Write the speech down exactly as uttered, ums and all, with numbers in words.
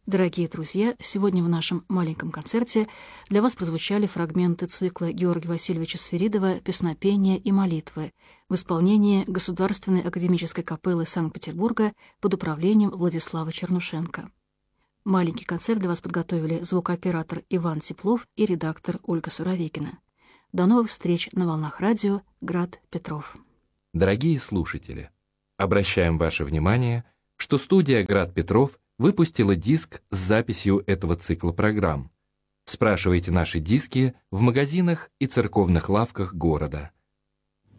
Дорогие друзья, сегодня в нашем маленьком концерте для вас прозвучали фрагменты цикла Георгия Васильевича Сферидова «Песнопения и молитвы» в исполнении Государственной академической капеллы Санкт-Петербурга под управлением Владислава Чернушенко. Маленький концерт для вас подготовили звукооператор Иван Теплов и редактор Ольга Суровикина. До новых встреч на волнах радио «Град Петров». Дорогие слушатели, обращаем ваше внимание, что студия «Град Петров» выпустила диск с записью этого цикла программ. Спрашивайте наши диски в магазинах и церковных лавках города.